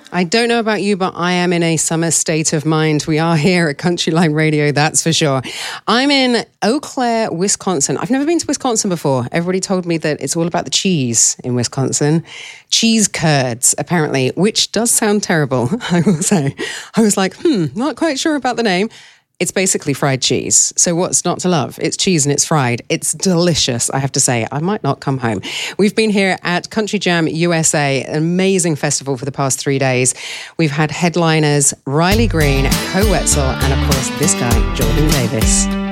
I don't know about you, but I am in a summer state of mind. We are here at Country Line Radio, that's for sure. I'm in Eau Claire, Wisconsin. I've never been to Wisconsin before. Everybody told me that it's all about the cheese in Wisconsin. Cheese curds, apparently, which does sound terrible, I will say. I was like, not quite sure about the name. It's basically fried cheese. So what's not to love? It's cheese and it's fried. It's delicious, I have to say. I might not come home. We've been here at Country Jam USA, an amazing festival for the past 3 days. We've had headliners Riley Green, Koe Wetzel, and of course this guy, Jordan Davis.